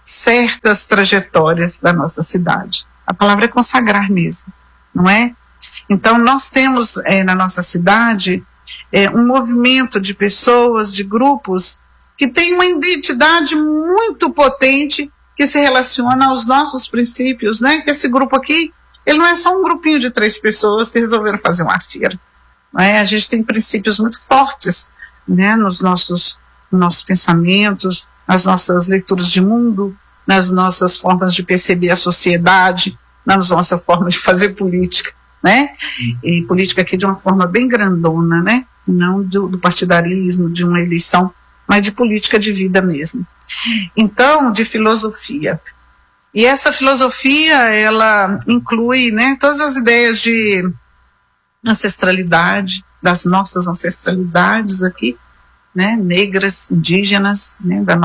certas trajetórias da nossa cidade. A palavra é consagrar mesmo, não é? Então, nós temos na nossa cidade um movimento de pessoas, de grupos, que tem uma identidade muito potente que se relaciona aos nossos princípios, né? Que esse grupo aqui, ele não é só um grupinho de 3 pessoas que resolveram fazer uma feira. Não é? A gente tem princípios muito fortes, né? Nos nossos pensamentos, nas nossas leituras de mundo, nas nossas formas de perceber a sociedade, na nossa forma de fazer política, né? E política aqui de uma forma bem grandona, né? Não do partidarismo, de uma eleição, mas de política de vida mesmo. Então, de filosofia. E essa filosofia, ela inclui, né, todas as ideias de ancestralidade, das nossas ancestralidades aqui, né, negras, indígenas, né, da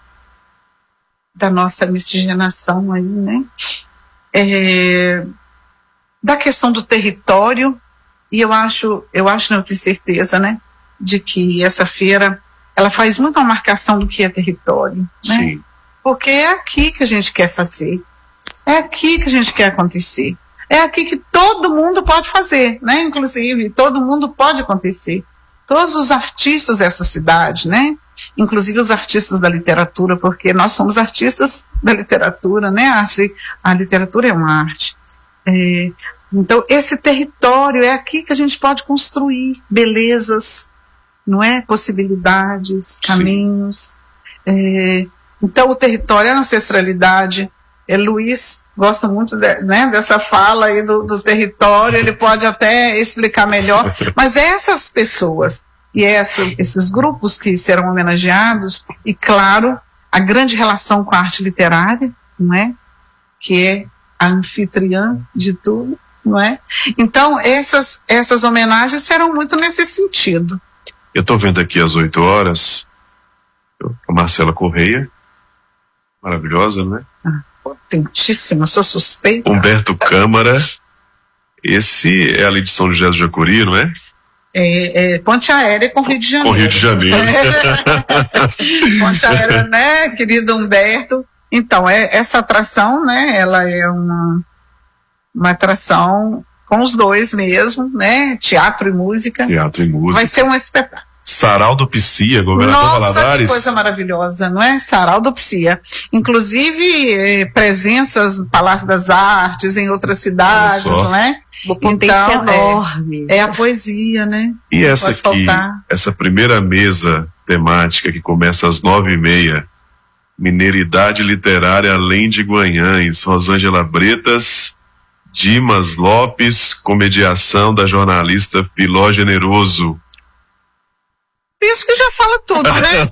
nossa miscigenação aí, né, da questão do território, e eu acho, não, eu tenho certeza, né, de que essa feira, ela faz muita marcação do que é território, né? Sim. Porque é aqui que a gente quer fazer, é aqui que a gente quer acontecer, é aqui que todo mundo pode fazer, né? Inclusive, todo mundo pode acontecer. Todos os artistas dessa cidade, né? Inclusive os artistas da literatura, porque nós somos artistas da literatura, né? A literatura é uma arte. Então, esse território é aqui que a gente pode construir belezas, não é? Possibilidades, caminhos. Então, o território, a ancestralidade. Luiz gosta muito né, dessa fala aí do território, ele pode até explicar melhor, mas essas pessoas e esses grupos que serão homenageados, e claro, a grande relação com a arte literária, não é? Que é a anfitriã de tudo, não é? Então, essas homenagens serão muito nesse sentido. Eu estou vendo aqui às 8 horas, a Marcela Correia, maravilhosa, né? Potentíssima, sou suspeita. Humberto Câmara, esse é ali de São José do Jacuri, não é? Ponte Aérea com Rio de Janeiro. Com Rio de Janeiro. Ponte Aérea, né, querido Humberto? Então, essa atração, né, ela é uma atração com os dois mesmo, né, teatro e música. Teatro e música. Vai ser um espetáculo. Sarau do Psia, governador Valadares. Nossa, que coisa maravilhosa, não é? Sarau do Psia. Inclusive, presenças no Palácio das Artes, em outras cidades, não é? Uma potência enorme. É a poesia, né? E essa aqui, essa primeira mesa temática que começa às 9h30, Mineiridade Literária Além de Guanhães, Rosângela Bretas, Dimas Lopes, com mediação da jornalista Filó Generoso. Isso que já fala tudo, né?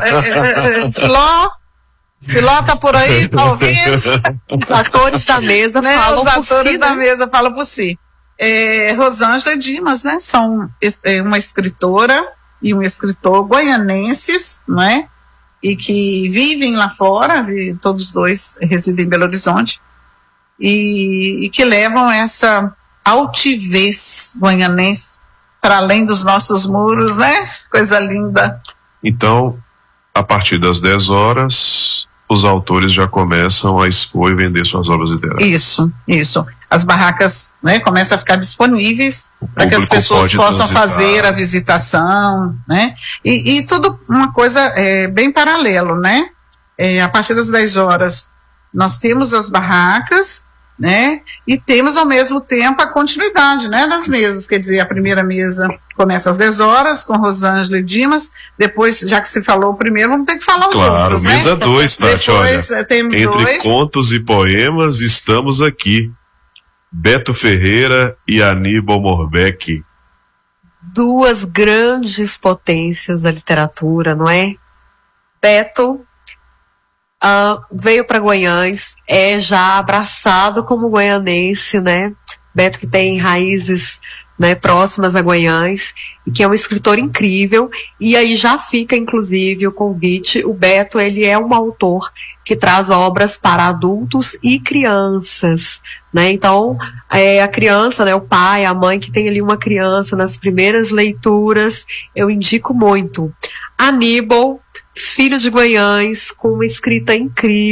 Filó tá por aí, tá ouvindo? Os atores da mesa falam por si. Os atores da mesa falam por si. Rosângela e Dimas, né? São uma escritora e um escritor goianenses, não é? E que vivem lá fora, todos dois residem em Belo Horizonte, e que levam essa altivez goianense para além dos nossos muros, né? Coisa linda. Então, a partir das 10 horas, os autores já começam a expor e vender suas obras literárias. Isso. As barracas, né, começam a ficar disponíveis para que as pessoas possam fazer a visitação, né? E tudo uma coisa bem paralelo, né? A partir das 10 horas, nós temos as barracas, né? E temos ao mesmo tempo a continuidade, né, das mesas, quer dizer, a primeira mesa começa às 10 horas com Rosângela e Dimas, depois, já que se falou o primeiro, vamos ter que falar os outros, né? Mesa 2, Tati, olha, entre contos e poemas, estamos aqui, Beto Ferreira e Aníbal Morbeck. Duas grandes potências da literatura, não é? Beto veio para Guanhães, é já abraçado como guaianense, né? Beto que tem raízes, né, próximas a Guanhães, e que é um escritor incrível, e aí já fica inclusive o convite. O Beto, ele é um autor que traz obras para adultos e crianças, né? Então, a criança, né, o pai, a mãe que tem ali uma criança nas primeiras leituras, eu indico muito. Aníbal, filho de Guanhães, com uma escrita incrível.